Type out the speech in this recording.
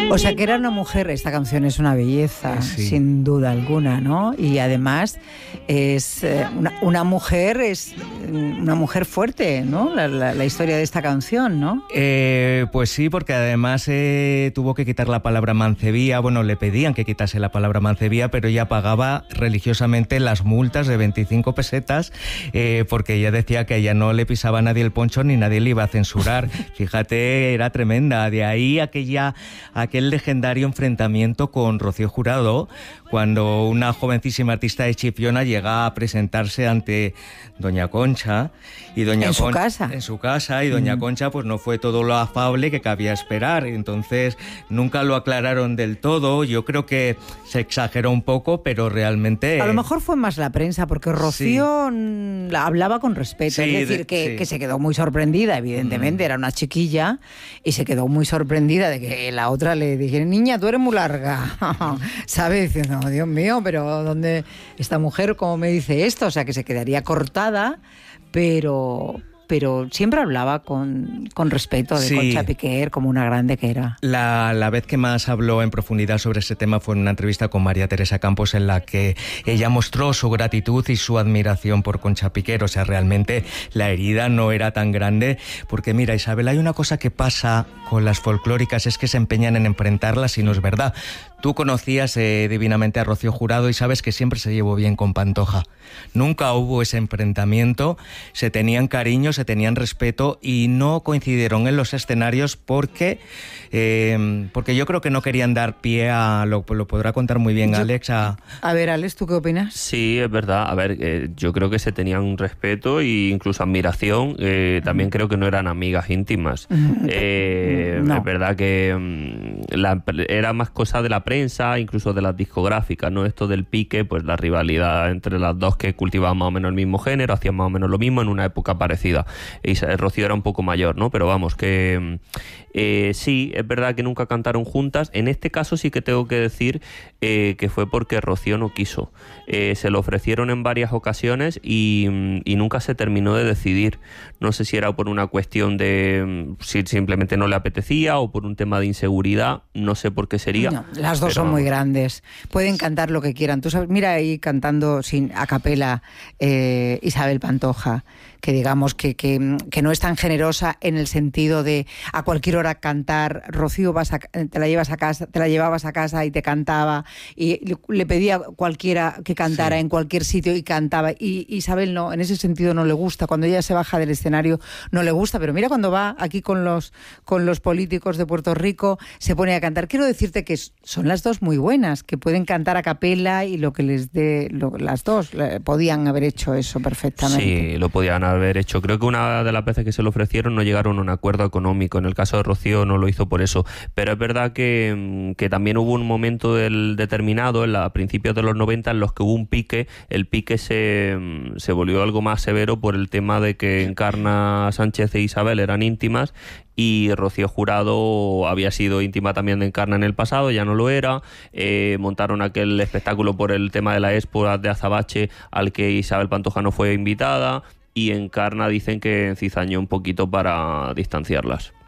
O sea que era una mujer, esta canción es una belleza, sin duda alguna, ¿no? Y además es una mujer fuerte, ¿no? La historia de esta canción, ¿no? Pues sí, porque además tuvo que quitar la palabra mancebía. Bueno, le pedían que quitase la palabra mancebía, pero ella pagaba religiosamente las multas de 25 pesetas porque ella decía que a ella no le pisaba a nadie el poncho ni nadie le iba a censurar. Fíjate, era tremenda. De ahí aquel legendario enfrentamiento con Rocío Jurado, cuando una jovencísima artista de Chipiona llega a presentarse ante doña Concha y en su casa y doña Concha pues no fue todo lo afable que cabía esperar, entonces nunca lo aclararon del todo. Yo creo que se exageró un poco, pero realmente... A lo mejor fue más la prensa, porque Rocío hablaba con respeto, es decir, que se quedó muy sorprendida, evidentemente, era una chiquilla, y se quedó muy sorprendida de que la otra le dijera, niña, tú eres muy larga, ¿sabes? Diciendo, Dios mío, pero ¿dónde esta mujer, cómo me dice esto? O sea, que se quedaría cortada, pero siempre hablaba con respeto de Concha Piquer, como una grande que era. La vez que más habló en profundidad sobre ese tema fue en una entrevista con María Teresa Campos, en la que ella mostró su gratitud y su admiración por Concha Piquer. O sea, realmente la herida no era tan grande, porque mira, Isabel, hay una cosa que pasa con las folclóricas, es que se empeñan en enfrentarlas y no es verdad. Tú conocías divinamente a Rocío Jurado y sabes que siempre se llevó bien con Pantoja. Nunca hubo ese enfrentamiento, se tenían cariño, se tenían respeto y no coincidieron en los escenarios porque yo creo que no querían dar pie a... Lo podrá contar muy bien Alex. A ver, Alex, ¿tú qué opinas? Sí, es verdad. A ver, yo creo que se tenían un respeto e incluso admiración. También creo que no eran amigas íntimas. No. Es verdad que era más cosa de la prensa, incluso de las discográficas, ¿no? Esto del pique, pues la rivalidad entre las dos que cultivaban más o menos el mismo género, hacían más o menos lo mismo en una época parecida. Y Rocío era un poco mayor, ¿no? Pero vamos, que sí, es verdad que nunca cantaron juntas. En este caso sí que tengo que decir que fue porque Rocío no quiso. Se lo ofrecieron en varias ocasiones y nunca se terminó de decidir. No sé si era por una cuestión de si simplemente no le apetecía o por un tema de inseguridad, no sé por qué sería. No, las dos son muy grandes, pueden cantar lo que quieran. Tú sabes, mira ahí cantando a capela Isabel Pantoja, que digamos que no es tan generosa en el sentido de a cualquier hora cantar. Rocío te la llevabas a casa y te cantaba, y le pedía a cualquiera que cantara en cualquier sitio y cantaba. Y Isabel no, en ese sentido no le gusta. Cuando ella se baja del escenario no le gusta, pero mira cuando va aquí con los políticos de Puerto Rico se pone a cantar. Quiero decirte que son las dos muy buenas, que pueden cantar a capela y lo que les dé, las dos podían haber hecho eso perfectamente. Sí, lo podían haber hecho. Creo que una de las veces que se lo ofrecieron no llegaron a un acuerdo económico. En el caso de Rocío no lo hizo por eso. Pero es verdad que también hubo un momento determinado, a principios de los 90, en los que hubo un pique. El pique se volvió algo más severo por el tema de que Encarna Sánchez e Isabel eran íntimas y Rocío Jurado había sido íntima también de Encarna en el pasado, ya no lo era. Montaron aquel espectáculo por el tema de la Expo de Azabache al que Isabel Pantoja no fue invitada, y Encarna dicen que cizañó un poquito para distanciarlas.